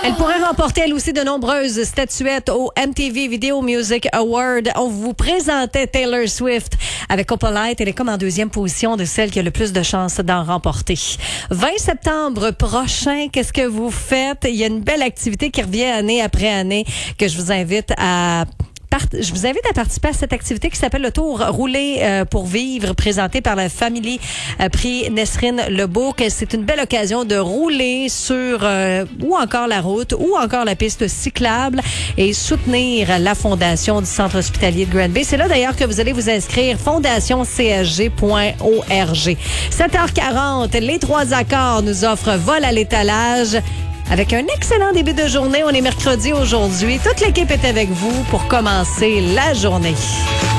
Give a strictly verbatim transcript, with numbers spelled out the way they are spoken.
Elle pourrait remporter elle aussi de nombreuses statuettes au M T V Video Music Award. On vous présentait Taylor Swift avec Opalite. Elle est comme en deuxième position de celle qui a le plus de chances d'en remporter. vingt septembre prochain, qu'est-ce que vous faites? Il y a une belle activité qui revient année après année que je vous invite à... Je vous invite à participer à cette activité qui s'appelle le Tour Rouler euh, pour vivre, présenté par la Family euh, Prix Nesrine Lebouc. C'est une belle occasion de rouler sur euh, ou encore la route ou encore la piste cyclable et soutenir la fondation du Centre hospitalier de Grande Bay. C'est là d'ailleurs que vous allez vous inscrire, fondation c s g point org. sept heures quarante, les trois accords nous offrent vol à l'étalage. Avec un excellent début de journée, on est mercredi aujourd'hui. Toute l'équipe est avec vous pour commencer la journée.